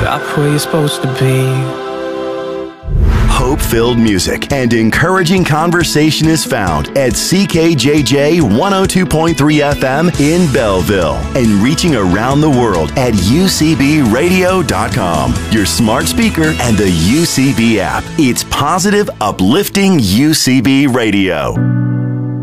stop where you're supposed to be. Hope-filled music and encouraging conversation is found at CKJJ 102.3 FM in Belleville and reaching around the world at UCBradio.com, your smart speaker, and the UCB app. It's positive, uplifting UCB Radio.